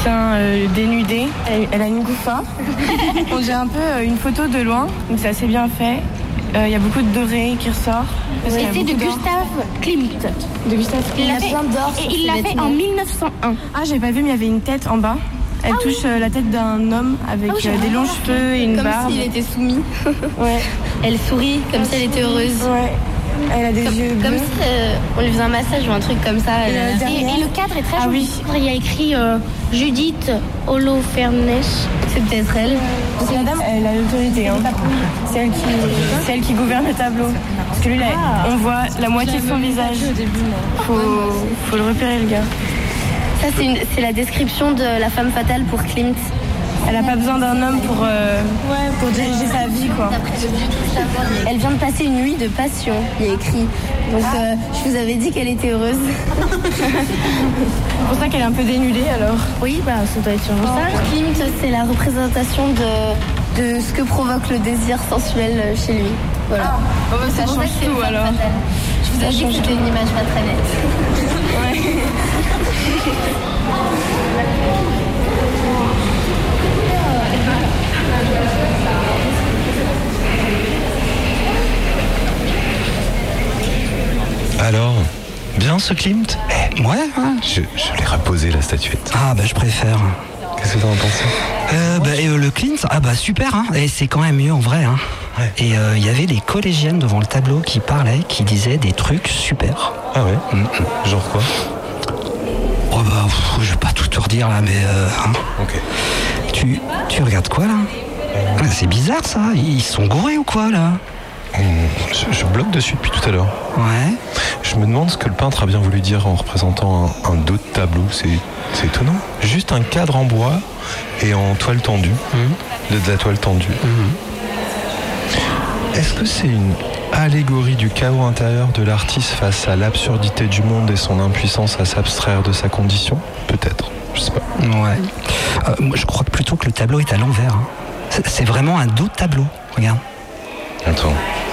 seins dénudés. Elle a une gouffa. On dirait un peu une photo de loin, donc c'est assez bien fait. Il y a beaucoup de doré qui ressort. Et c'est de Gustav Klimt. De Gustav Klimt. Il l'a fait, et il l'a fait en 1901. Ah, j'ai pas vu, mais il y avait une tête en bas. Elle touche la tête d'un homme avec des longs cheveux et une barbe. Comme s'il était soumis. Ouais. Elle sourit comme si elle était heureuse. Ouais. Elle a des yeux bleus. Comme si on lui faisait un massage ou un truc comme ça. Et le cadre est très joli. Oui. Il y a écrit Judith Holofernes. C'est peut-être elle. Donc la dame, elle a l'autorité. Hein. C'est elle qui gouverne le tableau. Parce que lui, là, on voit la moitié de son visage. Faut le repérer, le gars. Ça, c'est la description de la femme fatale pour Klimt. Elle n'a pas besoin d'un homme pour diriger sa vie, quoi. Elle vient de passer une nuit de passion, il y a écrit. Donc, je vous avais dit qu'elle était heureuse. C'est pour ça qu'elle est un peu dénudée, alors. Oui, bah, ça doit être sûrement ça. Klimt, c'est la représentation de ce que provoque le désir sensuel chez lui. Voilà. Bah, ça change tout, alors. Je vous ai dit que c'était une image pas très nette. Ouais. Alors, bien ce Klimt ? Ouais, hein. Je l'ai reposé la statuette. Ah bah je préfère. Qu'est-ce que t'en as pensé ? Le Klimt, super, hein. Et c'est quand même mieux en vrai, hein. Ouais. Et il y avait des collégiennes devant le tableau qui parlaient, qui disaient des trucs super. Ah ouais. Genre quoi ? Oh bah, je vais pas tout te redire là, mais hein. Ok. Tu regardes quoi là ? C'est bizarre ça, ils sont gourés ou quoi là ? Je bloque dessus depuis tout à l'heure. Ouais. Je me demande ce que le peintre a bien voulu dire en représentant un dos de tableau. C'est étonnant. Juste un cadre en bois et en toile tendue. De la toile tendue. Est-ce que c'est une allégorie du chaos intérieur de l'artiste face à l'absurdité du monde et son impuissance à s'abstraire de sa condition ? Peut-être, je sais pas. Ouais. Moi, je crois plutôt que le tableau est à l'envers. Hein. C'est vraiment un dos de tableau. Regarde. Attends.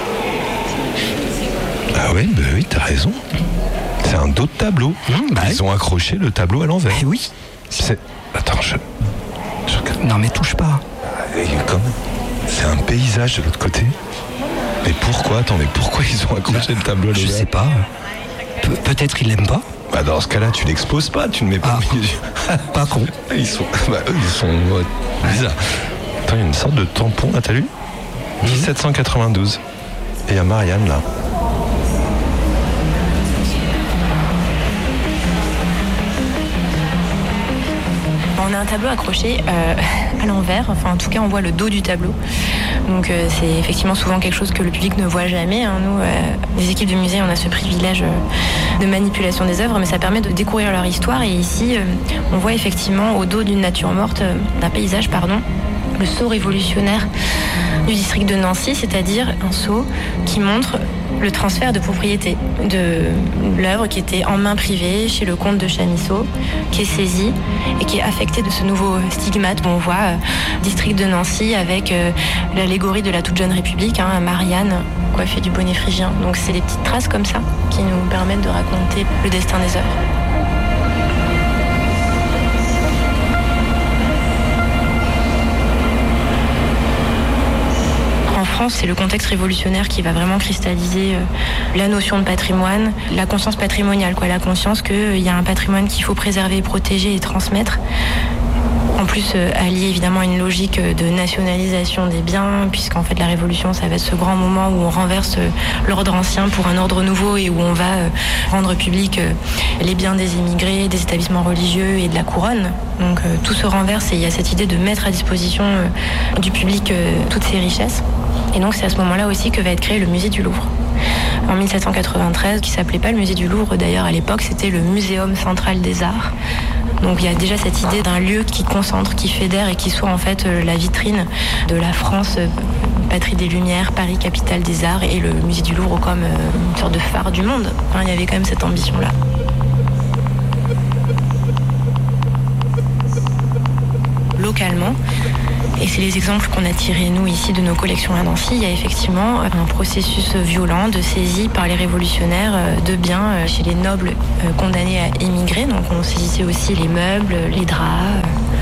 Ah oui, t'as raison. C'est un dos de tableau. Ils ont accroché le tableau à l'envers. Eh oui. Attends, je regarde. Non mais touche pas. C'est un paysage de l'autre côté. Mais pourquoi ils ont accroché le tableau à l'envers ? Je sais pas. Peut-être ils l'aiment pas. Bah dans ce cas-là, tu l'exposes pas, tu ne mets pas au milieu. Pas con. Ils sont bizarres. Attends, il y a une sorte de tampon, là, t'as lu ? 1792. Et il y a Marianne là. On a un tableau accroché à l'envers, enfin en tout cas on voit le dos du tableau. Donc c'est effectivement souvent quelque chose que le public ne voit jamais. Hein. Nous, les équipes de musée, on a ce privilège de manipulation des œuvres, mais ça permet de découvrir leur histoire. Et ici, on voit effectivement au dos d'une nature morte, d'un paysage, le sceau révolutionnaire du district de Nancy, c'est-à-dire un sceau qui montre le transfert de propriété de l'œuvre qui était en main privée chez le comte de Chamisso, qui est saisi et qui est affecté de ce nouveau stigmate. On voit district de Nancy avec l'allégorie de la toute jeune République, Marianne coiffée du bonnet phrygien. Donc c'est des petites traces comme ça qui nous permettent de raconter le destin des œuvres. En France, c'est le contexte révolutionnaire qui va vraiment cristalliser la notion de patrimoine, la conscience patrimoniale, la conscience qu'il y a un patrimoine qu'il faut préserver, protéger et transmettre. En plus, allié évidemment à une logique de nationalisation des biens, puisqu'en fait la Révolution, ça va être ce grand moment où on renverse l'ordre ancien pour un ordre nouveau et où on va rendre public les biens des immigrés, des établissements religieux et de la couronne. Donc tout se renverse et il y a cette idée de mettre à disposition du public toutes ces richesses. Et donc c'est à ce moment-là aussi que va être créé le musée du Louvre. En 1793, qui s'appelait pas le musée du Louvre d'ailleurs à l'époque, c'était le Muséum central des arts. Donc il y a déjà cette idée d'un lieu qui concentre, qui fédère et qui soit en fait la vitrine de la France, patrie des Lumières, Paris, capitale des arts, et le musée du Louvre comme une sorte de phare du monde. Il y avait quand même cette ambition-là. Localement, et c'est les exemples qu'on a tirés nous ici de nos collections à Nancy, il y a effectivement un processus violent de saisie par les révolutionnaires de biens chez les nobles condamnés à émigrer. Donc on saisissait aussi les meubles, les draps,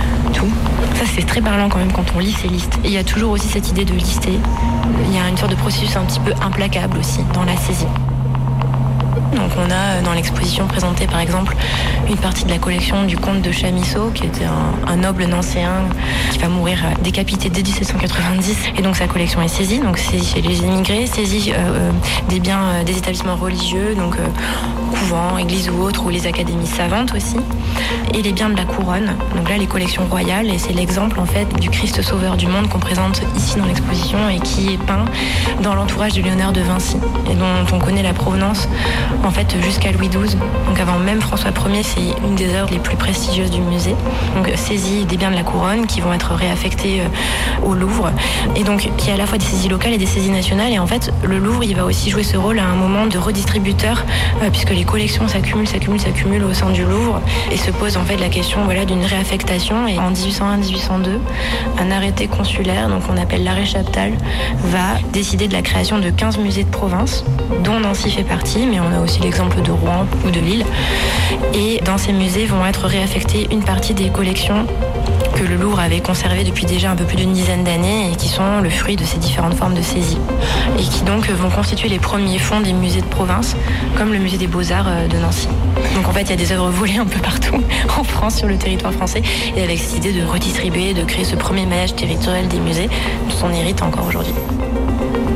c'est très parlant quand même quand on lit ces listes. Et il y a toujours aussi cette idée de lister. Il y a une sorte de processus un petit peu implacable aussi dans la saisie. Donc on a dans l'exposition présenté par exemple une partie de la collection du comte de Chamisso, qui était un noble nancéen qui va mourir décapité dès 1790, et donc sa collection est saisie, donc saisie chez les immigrés, saisie des biens des établissements religieux, donc couvents, églises ou autres, ou les académies savantes aussi, et les biens de la couronne, donc là les collections royales, et c'est l'exemple en fait du Christ sauveur du monde qu'on présente ici dans l'exposition et qui est peint dans l'entourage de Léonard de Vinci, et dont on connaît la provenance en fait jusqu'à Louis XII, donc avant même François Ier. C'est une des œuvres les plus prestigieuses du musée, donc saisie des biens de la couronne qui vont être réaffectés au Louvre, et donc qui est à la fois des saisies locales et des saisies nationales. Et en fait le Louvre il va aussi jouer ce rôle à un moment de redistributeur, puisque les collections s'accumulent au sein du Louvre, et se pose en fait la question d'une réaffectation. Et en 1801-1802 un arrêté consulaire, donc on appelle l'arrêt Chaptal, va décider de la création de 15 musées de province, dont Nancy fait partie, mais on a aussi l'exemple de Rouen ou de Lille. Et dans ces musées vont être réaffectées une partie des collections que le Louvre avait conservées depuis déjà un peu plus d'une dizaine d'années, et qui sont le fruit de ces différentes formes de saisie, et qui donc vont constituer les premiers fonds des musées de province, comme le musée des Beaux-Arts de Nancy. Donc en fait il y a des œuvres volées un peu partout en France, sur le territoire français, et avec cette idée de redistribuer, de créer ce premier maillage territorial des musées dont on hérite encore aujourd'hui.